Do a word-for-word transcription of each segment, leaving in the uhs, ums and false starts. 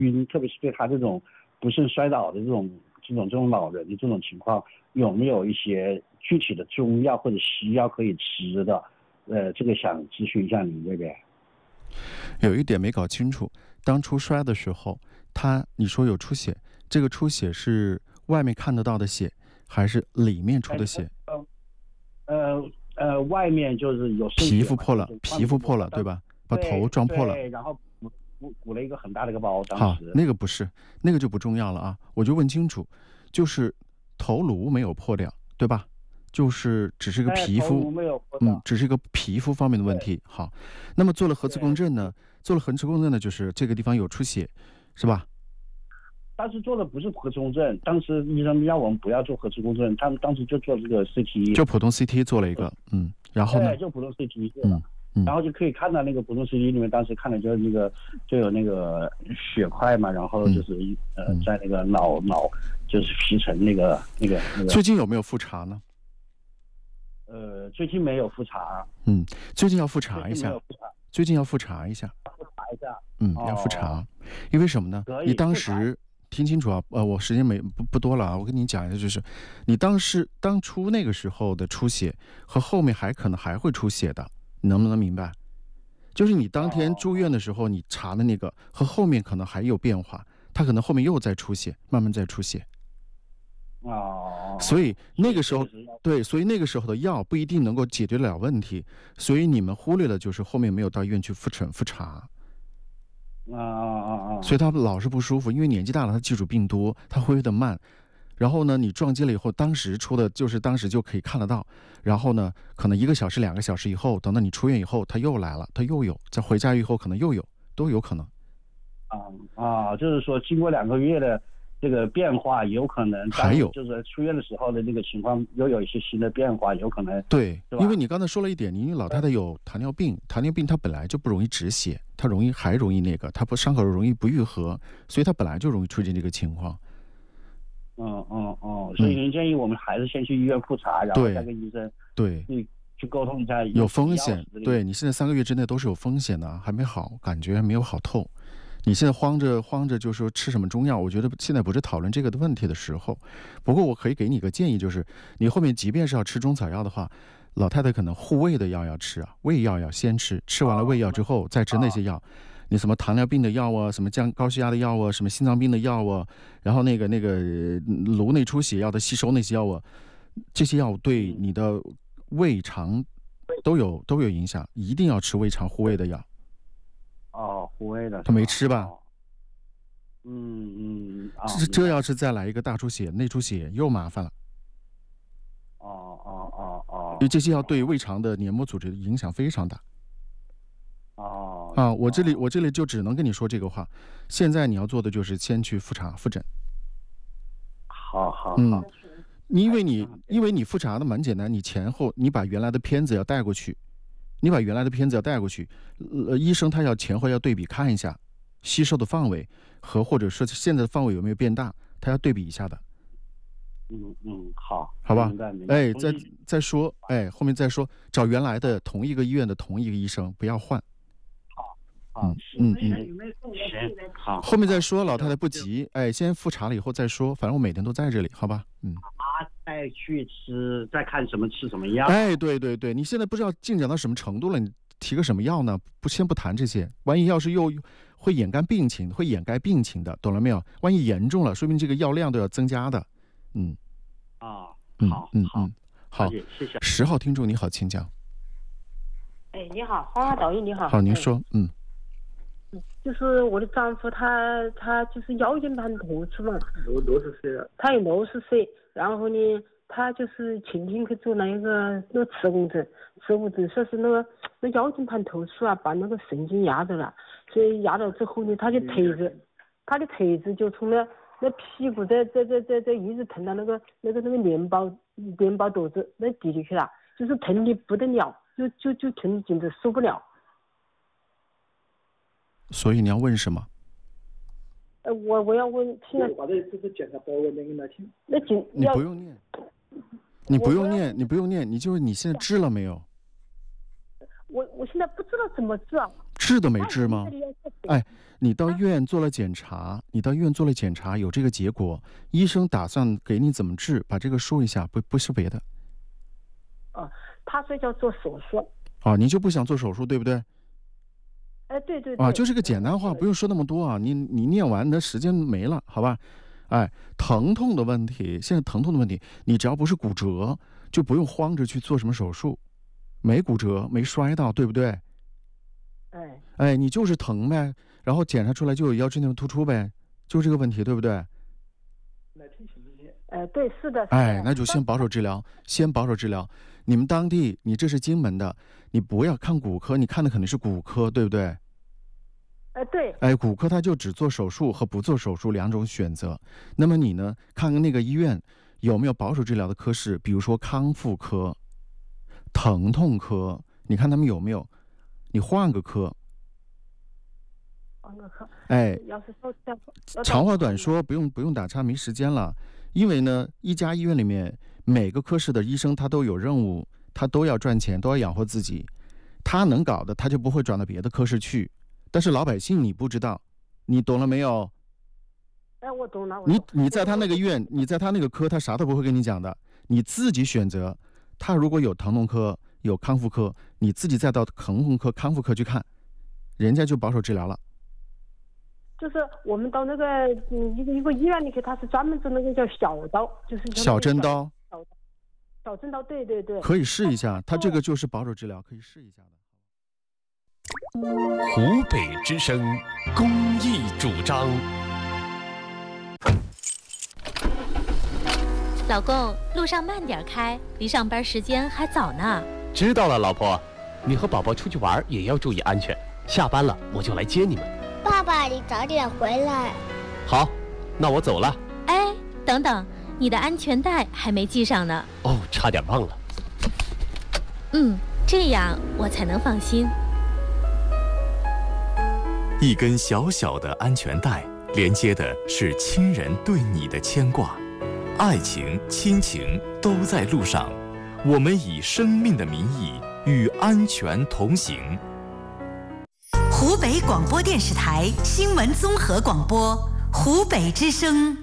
晕，特别是对他这种不慎摔倒的这种这种这种老人的这种情况，有没有一些具体的中药或者西药可以吃的？呃，这个想咨询一下您这边。 有一点没搞清楚，当初摔的时候，他你说有出血，这个出血是外面看得到的血，还是里面出的血？ 呃呃呃，外面就是有皮肤破了，皮肤破了，对吧？把头撞破了， 然后鼓鼓了一个很大的一个包。当好， 时那个不是，那个就不重要了啊。我就问清楚，就是头颅没有破掉，对吧？就是只是个皮肤，嗯，只是一个皮肤方面的问题。好，那么做了核磁共振呢？做了核磁共振呢，就是这个地方有出血，是吧？ 当时做的不是核磁共振，当时医生要我们不要做核磁共振，他们当时就做这个 C T， 就普通 C T 做了一个，嗯，然后呢？ 对，就普通 C T 做了。嗯，然后就可以看到那个普通 C T 里面，当时看的就是那个就有那个血块嘛，然后就是、嗯、呃在那个脑脑就是皮层那个那个那个。 最近有没有复查呢？ 呃，最近没有复查。 嗯，最近要复查一下。最近要复查一下。 复查一下。 嗯， 哦、 要复查，因为什么呢？你当时听清楚啊，呃，我时间没不不多了啊，我跟你讲一下，就是你当时当初那个时候的出血和后面还可能还会出血的，你能不能明白？就是你当天住院的时候，你查的那个和后面可能还有变化，它可能后面又在出血，慢慢在出血。 哦， 所以那个时候，对，所以那个时候的药不一定能够解决得了问题，所以你们忽略了就是后面没有到医院去复诊复查。 啊啊啊！ 所以他老是不舒服，因为年纪大了，他基础病多，他恢复的慢。然后呢，你撞击了以后，当时出的就是当时就可以看得到。然后呢，可能一个小时、两个小时以后，等到你出院以后，他又来了，他又有，再回家以后可能又有，都有可能。 啊啊，就是说经过两个月的这个变化，有可能还有就是出院的时候的那个情况又有一些新的变化，有可能。 对，因为你刚才说了一点，你老太太有糖尿病，糖尿病它本来就不容易止血，它容易还容易那个，它不伤口容易不愈合，所以它本来就容易出现这个情况。 嗯嗯嗯，所以您建议我们还是先去医院复查，然后再跟医生对去去沟通一下。 有风险，对你现在三个月之内都是有风险的，还没好，感觉还没有好透。你现在慌着慌着就说吃什么中药，我觉得现在不是讨论这个的问题的时候。不过我可以给你一个建议，就是你后面即便是要吃中草药的话，老太太可能护胃的药要吃啊，胃药要先吃，吃完了胃药之后再吃那些药。你什么糖尿病的药啊，什么降高血压的药啊，什么心脏病的药啊，然后那个那个颅内出血药的吸收那些药啊，这些药对你的胃肠都有都有影响，一定要吃胃肠护胃的药。 哦，护胃的。 他没吃吧？ 哦、嗯嗯。啊、 这这要是再来一个大出血、内出血，又麻烦了。 哦哦哦哦。 因为这些药对胃肠的黏膜组织的影响非常大。 哦啊，我这里我这里就只能跟你说这个话。现在你要做的就是先去复查复诊。 好好好。 嗯，因为你因为你复查的蛮简单，你前后你把原来的片子要带过去，你把原来的片子要带过去，呃，医生他要前后要对比看一下吸收的范围和或者说现在的范围有没有变大，他要对比一下的。 嗯嗯，好， 好吧， 明白明白。 哎，再再说，哎，后面再说，找原来的同一个医院的同一个医生，不要换。 嗯嗯嗯， 行，好， 后面再说，老太太不急，哎，先复查了以后再说，反正我每天都在这里，好吧？嗯， 啊，再去吃，再看什么吃什么药。 哎，对对对，你现在不知道进展到什么程度了，你提个什么药呢？不，先不谈这些，万一要是又会掩盖病情，会掩盖病情的，懂了没有？万一严重了，说明这个药量都要增加的。嗯， 啊， 嗯好， 嗯嗯，好， 谢谢。 十号听众你好，请讲。 哎，你好，黄花导演你好。 好，您说，嗯。 就是我的丈夫他他就是腰间盘突出嘛， 六六十岁了， 他有六十岁，然后呢，他就是前天去做那个那个磁共振，磁共振说是那个那腰间盘突出啊，把那个神经压着了，所以压到之后呢，他的腿子，他的腿子就从那那屁股在在在在在一直疼到那个那个那个面包面包肚子那地里去了，就是疼的不得了，就就就疼的简直受不了。 所以你要问什么？ 呃，我我要问，现在或者就是检查保温的给他听。 那紧你不用念，你不用念，你不用念，你就是你现在治了没有？ 我我现在不知道怎么治啊。 治都没治吗？哎， 你到医院做了检查，你到医院做了检查，有这个结果，医生打算给你怎么治，把这个说一下，不不是别的。 哦，他说要做手术。 啊，你就不想做手术，对不对？ 哎，对对对。 啊，就是个简单话，不用说那么多啊。你你念完，那时间没了，好吧？哎，疼痛的问题，现在疼痛的问题，你只要不是骨折，就不用慌着去做什么手术。没骨折，没摔到，对不对？ 哎。 哎，你就是疼呗，然后检查出来就有腰椎间盘突出呗，就这个问题，对不对？ 哎，对，是的。 哎，那就先保守治疗，先保守治疗。你们当地，你这是荆门的，你不要看骨科，你看的肯定是骨科，对不对？ 哎，对。 哎，骨科他就只做手术和不做手术两种选择。那么你呢，看看那个医院有没有保守治疗的科室，比如说康复科、疼痛科，你看他们有没有？你换个科。 换个科。 哎， 要是说长话短说，不用不用打岔，没时间了。因为呢，一家医院里面每个科室的医生他都有任务，他都要赚钱，都要养活自己。他能搞的，他就不会转到别的科室去。但是老百姓你不知道，你懂了没有？ 哎，我懂了。 你你在他那个医院，你在他那个科，他啥都不会跟你讲的，你自己选择。他如果有疼痛科、有康复科，你自己再到疼痛科、康复科去看，人家就保守治疗了。 就是我们到那个嗯一个一个医院里去，他是专门做那个叫小刀，就是小针刀。 小小针刀，对对对。 可以试一下，他这个就是保守治疗，可以试一下的。 湖北之声公益主张。 老公，路上慢点开，离上班时间还早呢。 知道了，老婆，你和宝宝出去玩也要注意安全。下班了我就来接你们。 爸爸，你早点回来。 好，那我走了。 哎，等等，你的安全带还没系上呢。 哦，差点忘了。 嗯，这样我才能放心。 一根小小的安全带，连接的是亲人对你的牵挂，爱情、亲情都在路上。我们以生命的名义与安全同行。 湖北广播电视台新闻综合广播，湖北之声。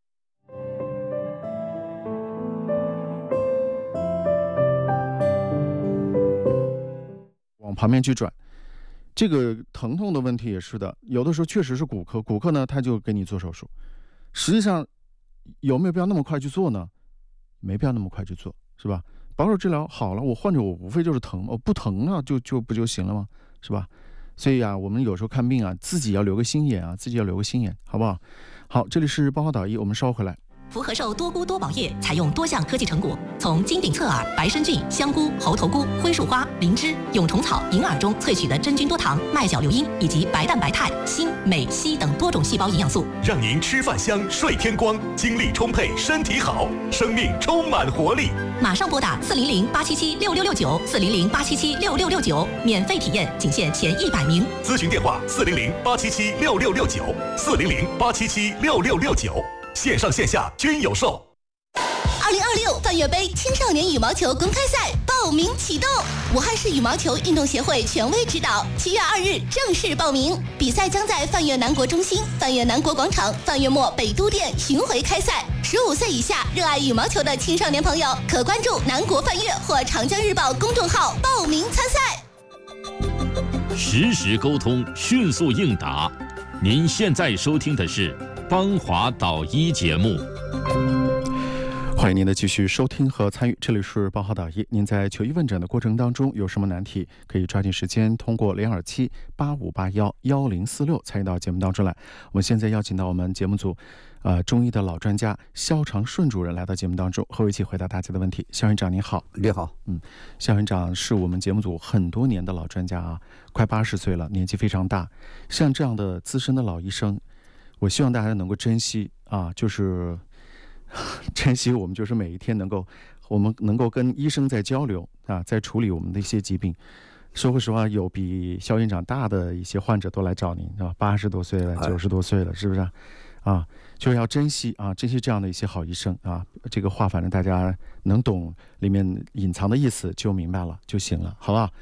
往旁边去转。这个疼痛的问题也是的，有的时候确实是骨科，骨科呢他就给你做手术。实际上有没有必要那么快去做呢？没必要那么快去做，是吧？保守治疗好了，我患者我无非就是疼，我不疼了就就不就行了吗？是吧？所以啊，我们有时候看病啊，自己要留个心眼啊，自己要留个心眼，好不好？好，这里是包华导医，我们稍后回来。 福和寿多菇多宝液采用多项科技成果，从金顶侧耳、白参菌、香菇、猴头菇、灰树花、灵芝、蛹虫草、银耳中萃取的真菌多糖、麦角硫因以及白蛋白肽、锌、镁、硒等多种细胞营养素， 让您吃饭香、睡天光，精力充沛，身体好，生命充满活力。 马上拨打四零零八七七六六六九四零零八七七六六六九，免费体验，仅限前一百名。 咨询电话：四零零八七七六六六九四零零八七七六六六九。线上线下均有售。 二零二六泛粤杯青少年羽毛球公开赛报名启动，武汉市羽毛球运动协会权威指导，七月二日正式报名。比赛将在泛粤南国中心、泛粤南国广场、泛粤墨北都店巡回开赛。十五岁以下热爱羽毛球的青少年朋友，可关注南国泛粤或长江日报公众号报名参赛。 实时沟通，迅速应答。您现在收听的是邦华导医节目。 欢迎您的继续收听和参与，这里是邦华导医。您在求医问诊的过程当中有什么难题，可以抓紧时间通过零二七八五八幺幺零四六参与到节目当中来。我们现在邀请到我们节目组呃中医的老专家肖长顺主任来到节目当中，和我一起回答大家的问题。肖院长您好。 你好。 嗯，肖院长是我们节目组很多年的老专家啊，快八十岁了，年纪非常大。像这样的资深的老医生，我希望大家能够珍惜啊，就是珍惜我们就是每一天能够我们能够跟医生在交流啊，在处理我们的一些疾病。说句实话，有比肖院长大的一些患者都来找您，是吧？八十多岁了，九十多岁了，是不是？啊，就是要珍惜啊，珍惜这样的一些好医生啊。这个话反正大家能懂里面隐藏的意思就明白了就行了，好不好？我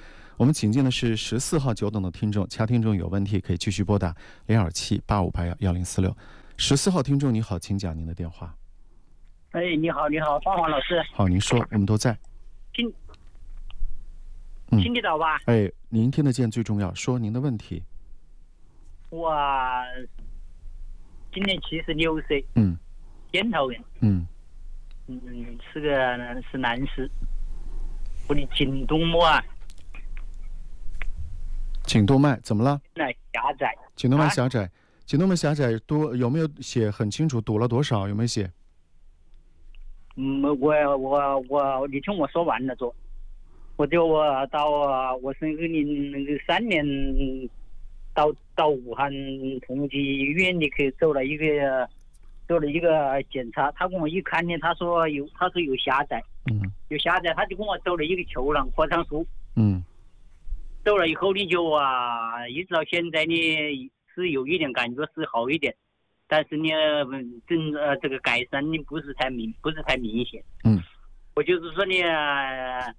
我们请进的是十四号久等的听众，其他听众有问题可以继续拨打零二七八五八幺幺零四六。十四号听众你好，请讲您的电话。 哎，你好，你好，方华老师。 好，您说，我们都在。 听， 嗯、 听得到吧？ 哎，您听得见最重要，说您的问题。 我今年七十六岁， 嗯， 烟头人， 嗯嗯，是个是男士，我的颈动脉啊， 颈动脉怎么了？ 那狭窄。 颈动脉狭窄，啊、颈动脉狭窄多有没有写很清楚？堵了多少？有没有写？ 嗯，我我我，你听我说完了做，我就我到我是零三年到到武汉同济医院里去做了一个做了一个检查，他跟我一看呢，他说有他说有狭窄， 嗯， 有狭窄，他就跟我走了一个球囊扩张术， 嗯， 走了以后呢就啊，一直到现在呢是有一点感觉是好一点。但是呢，真呃这个改善呢不是太明，不是太明显。 嗯， 我就是说呢，呃、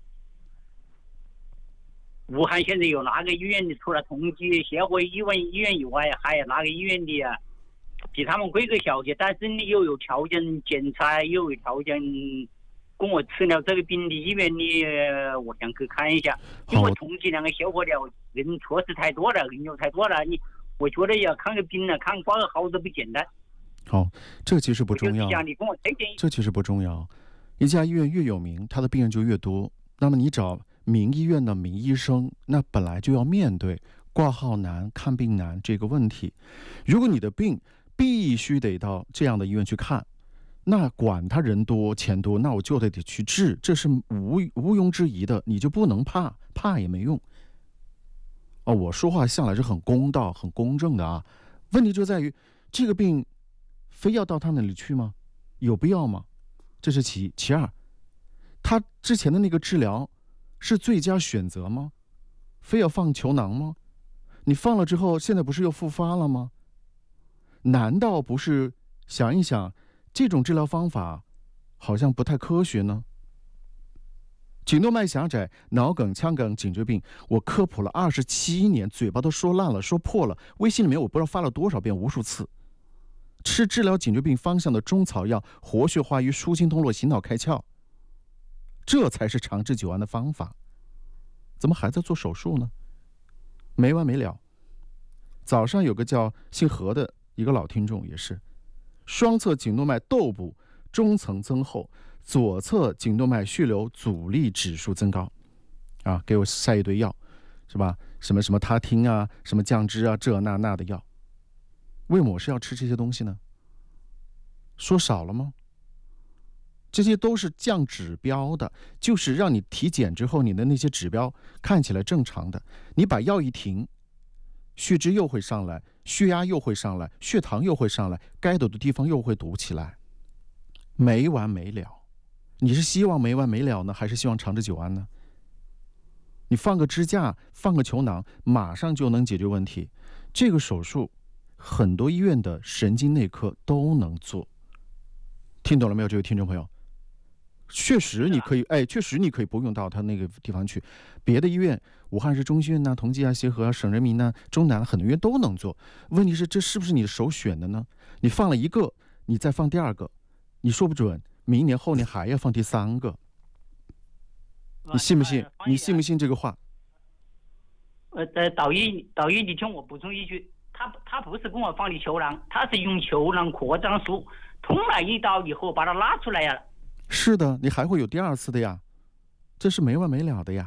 武汉现在有哪个医院的，除了同济协会医院医院以外，还有哪个医院的啊？比他们规格小些，但是呢又有条件检查，又有条件跟我吃了这个病的医院呢，我想去看一下。因为同济两个协会的人确实太多了，人又太多了，你。我觉得要看个病呢，看挂个号都不简单。 好，这其实不重要。 你跟我推荐。 这其实不重要。一家医院越有名，他的病人就越多。那么你找名医院的名医生，那本来就要面对挂号难、看病难这个问题。如果你的病必须得到这样的医院去看，那管他人多钱多，那我就得得去治，这是无毋庸置疑的。你就不能怕，怕也没用。哦，我说话向来是很公道、很公正的啊。问题就在于，这个病非要到他那里去吗？有必要吗？这是其一。其二，他之前的那个治疗是最佳选择吗？非要放球囊吗？你放了之后，现在不是又复发了吗？难道不是想一想，这种治疗方法好像不太科学呢？颈动脉狭窄、脑梗、腔梗、颈椎病，我科普了二十七年，嘴巴都说烂了、说破了。微信里面我不知道发了多少遍、无数次。吃治疗颈椎病方向的中草药，活血化瘀、舒筋通络、醒脑开窍，这才是长治久安的方法。怎么还在做手术呢？没完没了。早上有个叫姓何的一个老听众也是，双侧颈动脉窦部中层增厚。左侧颈动脉血流阻力指数增高，啊，给我塞一堆药，是吧？什么什么他汀啊，什么降脂啊，这那那的药。为什么我是要吃这些东西呢？说少了吗？这些都是降指标的，就是让你体检之后你的那些指标看起来正常的。你把药一停，血脂又会上来，血压又会上来，血糖又会上来，该堵的地方又会堵起来，没完没了。你是希望没完没了呢，还是希望长治久安呢？你放个支架，放个球囊，马上就能解决问题。这个手术，很多医院的神经内科都能做。听懂了没有，这位听众朋友？确实你可以，哎，确实你可以不用到他那个地方去，别的医院，武汉市中心呐、同济啊、协和啊、省人民呐、中南很多医院都能做。问题是，这是不是你的首选的呢？你放了一个，你再放第二个，你说不准。明年后年还要放第三个，你信不信？你信不信这个话？ 呃呃，导医导医，你听我补充一句，他他不是跟我放的球囊，他是用球囊扩张术捅了一刀以后把它拉出来呀。 是的，你还会有第二次的呀，这是没完没了的呀。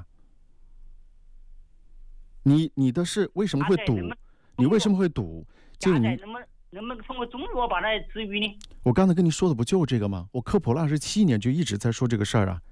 你你的是为什么会堵？你为什么会堵？就你。 能不能通过中药把它治愈呢？ 我刚才跟你说的不就这个吗？我科普了二十七年，就一直在说这个事儿啊，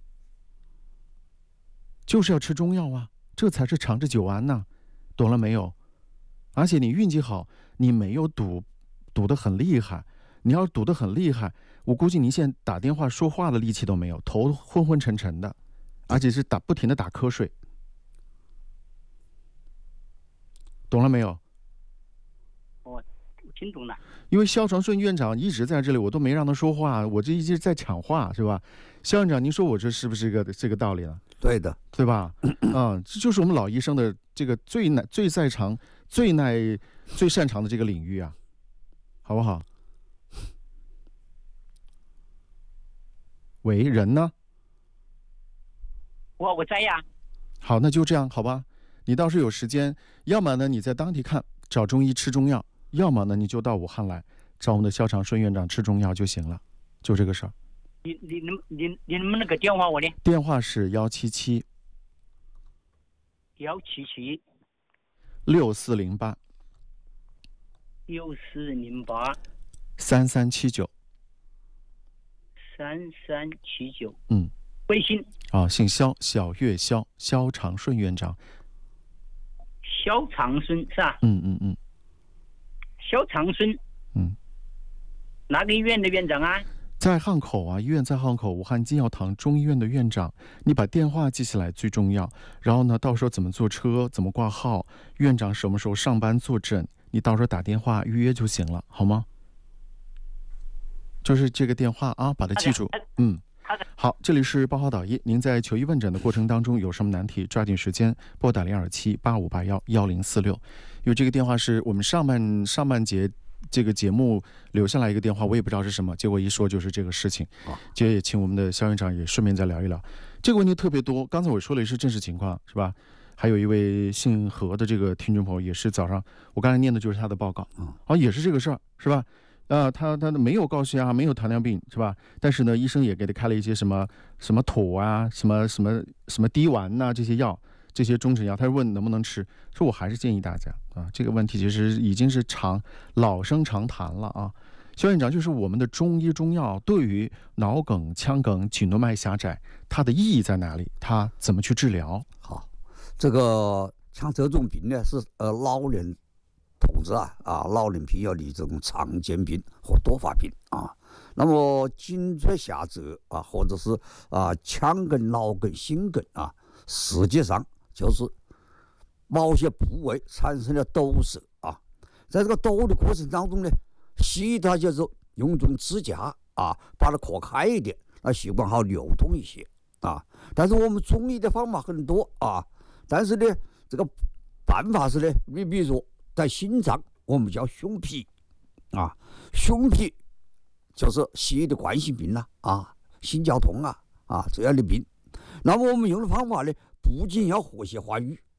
就是要吃中药啊，这才是长治久安呐、啊，懂了没有？而且你运气好，你没有堵，堵得很厉害。你要堵得很厉害，我估计您现在打电话说话的力气都没有，头昏昏沉沉的，而且是打不停的打瞌睡，懂了没有？ 听懂了。 因为肖长顺院长一直在这里，我都没让他说话，我这一直在抢话，是吧？肖院长，您说我这是不是这个这个道理呢？ 对的， 对吧？嗯，这就是我们老医生的这个最耐、最在长、最耐、最擅长的这个领域啊，好不好？喂，人呢？ 我我在呀。 好，那就这样，好吧？你倒是有时间，要么呢你在当地看找中医吃中药，要么呢你就到武汉来找我们的肖长顺院长吃中药就行了，就这个事儿。 你你能你你能不能给电话我呢？ 电话是幺七七幺七七六四零八六四零八三三七九三三七九。 嗯， 微信啊，姓肖，小月肖，肖长顺院长。 肖长顺是吧？ 嗯嗯嗯。 肖长顺。 嗯。 哪个医院的院长啊？ 在汉口啊，医院在汉口，武汉金药堂中医院的院长。你把电话记起来最重要。然后呢，到时候怎么坐车，怎么挂号，院长什么时候上班坐诊，你到时候打电话预约就行了，好吗？就是这个电话啊，把它记住。嗯。好，这里是报号导医，您在求医问诊的过程当中有什么难题，抓紧时间拨打零二七八五八幺幺零四六，因为这个电话是我们上半上半节这个节目留下来一个电话，我也不知道是什么，结果一说就是这个事情。今天也请我们的肖院长也顺便再聊一聊这个问题特别多。刚才我说了一是真实情况，是吧？还有一位姓何的这个听众朋友也是早上我刚才念的就是他的报告，啊，也是这个事儿，是吧？啊，他他没有高血压，没有糖尿病，是吧？但是呢，医生也给他开了一些什么什么妥啊，什么什么什么滴丸呐、啊、这些药，这些中成药。他问能不能吃，说我还是建议大家啊，这个问题其实已经是常老生常谈了啊。肖院长，就是我们的中医中药对于脑梗、腔梗、颈动脉狭窄，它的意义在哪里？它怎么去治疗？ 好，这个像这种病呢，是呃老年同志啊啊，老年病要的这种常见病和多发病啊。那么颈椎狭窄啊，或者是啊腔梗、脑梗、心梗啊，实际上就是某些部位产生了堵塞啊。在这个堵的过程当中呢，西医它就是用一种支架啊，把它扩开一点，那血管好流通一些啊。但是我们中医的方法很多啊，但是呢，这个办法是呢，你比如说。在心脏，我们叫胸脾，啊，胸脾就是西医的冠心病啦、啊，啊，心绞痛啊，啊这样的病。那么我们用的方法呢，不仅要和谐化瘀